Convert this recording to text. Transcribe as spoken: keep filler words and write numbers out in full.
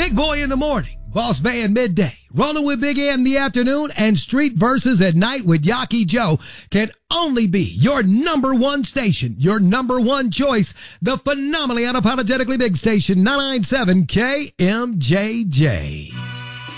Big Boy in the morning, Boss Man midday, Rolling with Big A in the afternoon, and Street Versus at night with Yaki Joe can only be your number one station, your number one choice, the phenomenally unapologetically big station, nine ninety-seven K M J J.